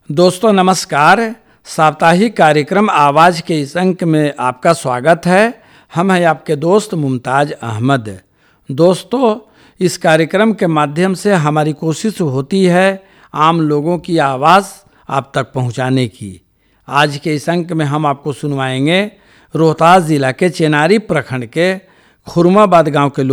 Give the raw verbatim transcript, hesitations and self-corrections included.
दोस्तों नमस्कार। साप्ताहिक कार्यक्रम आवाज़ के इस अंक में आपका स्वागत है। हम हैं आपके दोस्त मुमताज़ अहमद। दोस्तों, इस कार्यक्रम के माध्यम से हमारी कोशिश होती है आम लोगों की आवाज़ आप तक पहुंचाने की। आज के इस अंक में हम आपको सुनवाएंगे रोहतास ज़िला के चेनारी प्रखंड के खुरमाबाद गांव के